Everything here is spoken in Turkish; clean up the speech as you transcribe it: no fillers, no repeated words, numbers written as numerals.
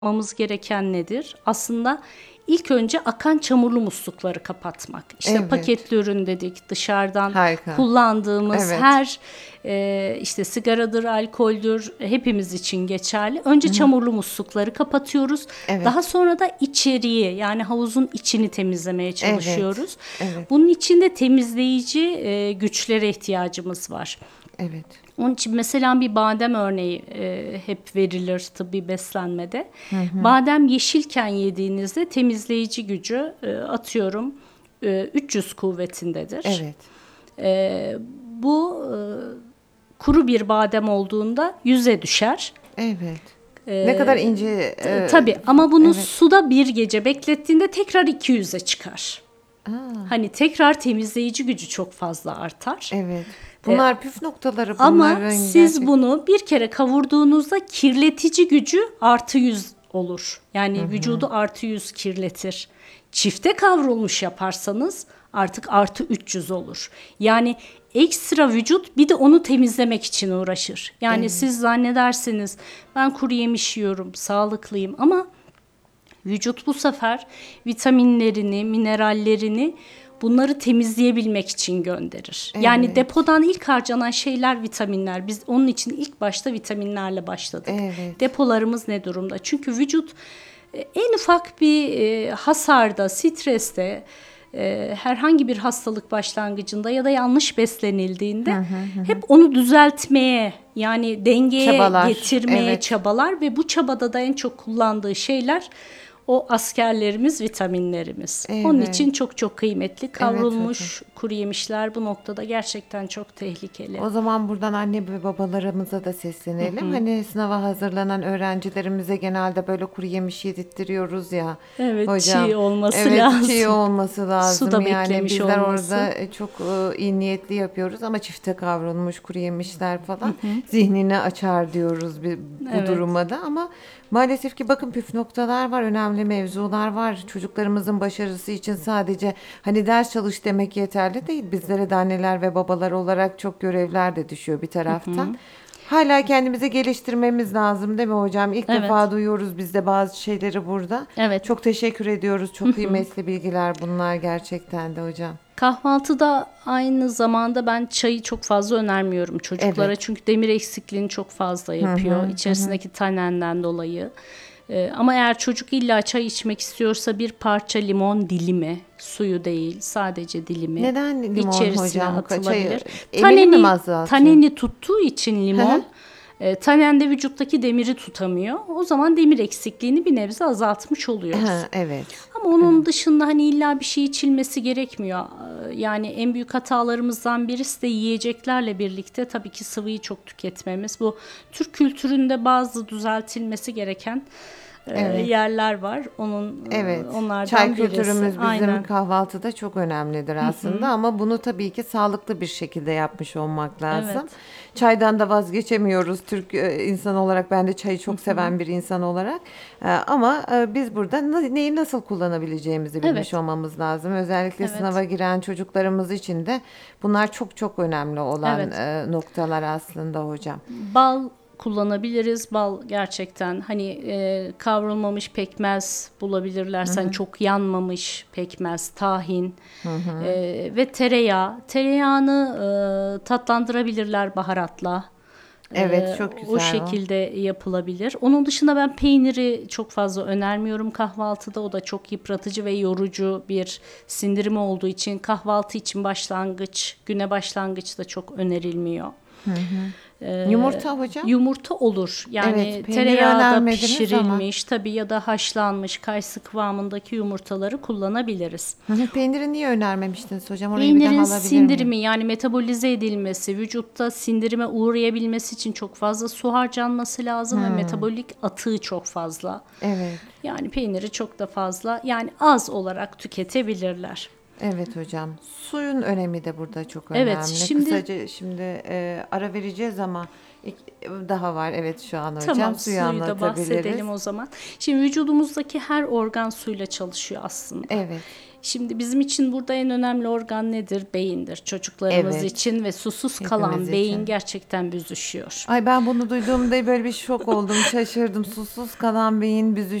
Yapmamız gereken nedir? Aslında ilk önce akan çamurlu muslukları kapatmak. İşte Evet. paketli ürün dedik, dışarıdan Harika. kullandığımız Evet. her işte sigaradır, alkoldür, hepimiz için geçerli. Önce çamurlu muslukları kapatıyoruz. Evet. Daha sonra da içeriği, yani havuzun içini temizlemeye çalışıyoruz. Evet. Bunun için de temizleyici güçlere ihtiyacımız var. Evet. Onun için mesela bir badem örneği hep verilir tıbbi beslenmede. Badem yeşilken yediğinizde temizleyici gücü atıyorum 300 kuvvetindedir. Evet. Bu kuru bir badem olduğunda 100'e düşer. Evet. Ne kadar ince. Tabii ama bunu evet. suda bir gece beklettiğinde tekrar 200'e çıkar. Hani tekrar temizleyici gücü çok fazla artar. Evet. Bunlar püf noktaları. Ama Bunların siz bunu bir kere kavurduğunuzda kirletici gücü artı 100 olur. Yani vücudu artı 100 kirletir. Çifte kavrulmuş yaparsanız artık artı 300 olur. Yani ekstra vücut bir de onu temizlemek için uğraşır. Yani siz zannedersiniz ben kuru yemiş yiyorum, sağlıklıyım ama vücut bu sefer vitaminlerini, minerallerini bunları temizleyebilmek için gönderir. Yani Evet. depodan ilk harcanan şeyler vitaminler. Biz onun için ilk başta vitaminlerle başladık. Evet. Depolarımız ne durumda? Çünkü vücut en ufak bir hasarda, streste, herhangi bir hastalık başlangıcında ya da yanlış beslenildiğinde hep onu düzeltmeye, yani dengeye Çabalar, getirmeye evet. çabalar ve bu çabada da en çok kullandığı şeyler o askerlerimiz, vitaminlerimiz. Onun Evet. için çok çok kıymetli. Kavrulmuş kuru yemişler bu noktada gerçekten çok tehlikeli. O zaman buradan anne ve babalarımıza da seslenelim. Hani sınava hazırlanan öğrencilerimize genelde böyle kuru yemiş yedirtiyoruz ya. Evet, hocam. çiğ olması Evet, lazım. çiğ olması lazım. Suda Yani beklemiş bizler olması. orada çok iyi niyetli yapıyoruz ama çifte kavrulmuş kuru yemişler falan zihnini açar diyoruz bu Evet. duruma da ama maalesef ki bakın püf noktalar var, önemli mevzular var. Çocuklarımızın başarısı için sadece hani ders çalış demek yeterli değil. Bizlere de anneler ve babalar olarak çok görevler de düşüyor bir taraftan. Hala kendimizi geliştirmemiz lazım değil mi hocam? İlk Evet. defa duyuyoruz biz de bazı şeyleri burada. Evet. Çok teşekkür ediyoruz. Çok kıymetli bilgiler bunlar gerçekten de hocam. Kahvaltıda aynı zamanda ben çayı çok fazla önermiyorum çocuklara. Evet. Çünkü demir eksikliğini çok fazla yapıyor içerisindeki tanenden dolayı. Ama eğer çocuk illa çay içmek istiyorsa bir parça limon dilimi, suyu değil sadece dilimi Neden limon içerisine hocam? atılabilir. Emini mi azaltıyor? Taneni tuttuğu için Hı limon hı. tanen de vücuttaki demiri tutamıyor. O zaman demir eksikliğini bir nebze azaltmış oluyoruz. Ha, evet. Ama onun dışında hani illa bir şey içilmesi gerekmiyor. Yani en büyük hatalarımızdan birisi de yiyeceklerle birlikte tabii ki sıvıyı çok tüketmemiz. Bu Türk kültüründe bazı düzeltilmesi gereken Evet. yerler var. Evet. Onlardan Çay birisi. kültürümüz bizim Aynen. kahvaltıda çok önemlidir aslında ama bunu tabii ki sağlıklı bir şekilde yapmış olmak lazım. Evet. Çaydan da vazgeçemiyoruz Türk insan olarak. Ben de çayı çok seven bir insan olarak. Ama biz burada neyi nasıl kullanabileceğimizi bilmiş Evet. olmamız lazım. Özellikle Evet. sınava giren çocuklarımız için de bunlar çok çok önemli olan Evet. noktalar aslında hocam. Bal kullanabiliriz. Bal gerçekten hani kavrulmamış pekmez bulabilirlersen çok yanmamış pekmez, tahin ve tereyağı. Tereyağını tatlandırabilirler baharatla. Evet, çok güzel O o. şekilde yapılabilir. Onun dışında ben peyniri çok fazla önermiyorum kahvaltıda. O da çok yıpratıcı ve yorucu bir sindirimi olduğu için kahvaltı için güne başlangıçta çok önerilmiyor. Yumurta hocam? Yumurta olur. Yani Evet, peyniri tereyağda önermediniz pişirilmiş tabii ya da haşlanmış kayısı kıvamındaki yumurtaları kullanabiliriz. Peyniri niye önermemiştiniz hocam? Orayı bir daha Peynirin alabilir miyim? sindirimi yani metabolize edilmesi, vücutta sindirime uğrayabilmesi için çok fazla su harcanması lazım ve metabolik atığı çok fazla. Evet. Yani peyniri çok da fazla yani az olarak tüketebilirler. Evet hocam. Suyun önemi de burada çok Evet, önemli. şimdi- Kısaca şimdi ara vereceğiz ama daha var. Evet şu an hocam Tamam, suyu suyu da bahsedelim anlatabiliriz. o zaman. Şimdi vücudumuzdaki her organ suyla çalışıyor aslında. Evet. Şimdi bizim için burada en önemli organ nedir? Beyindir. Çocuklarımız Evet. için ve susuz Hepimiz kalan beyin için. gerçekten büzüşüyor. Ay ben bunu duyduğumda böyle bir şok oldum, şaşırdım. Susuz kalan beyin